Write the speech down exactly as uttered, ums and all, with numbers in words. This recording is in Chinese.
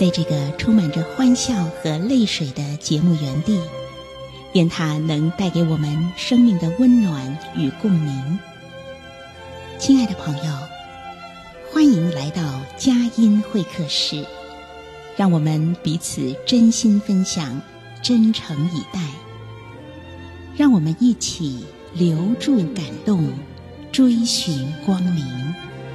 在这个充满着欢笑和泪水的节目园地，愿它能带给我们生命的温暖与共鸣。亲爱的朋友，欢迎来到佳音会客室，让我们彼此真心分享，真诚以待。让我们一起留住感动，追寻光明。